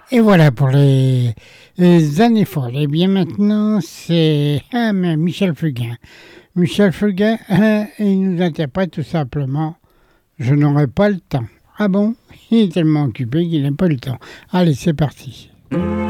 Et voilà pour les années folles. Et bien maintenant, c'est mais Michel Fugain. Michel Fugain, il nous interprète tout simplement Je n'aurai pas le temps. Ah bon? Il est tellement occupé qu'il n'a pas le temps. Allez, c'est parti.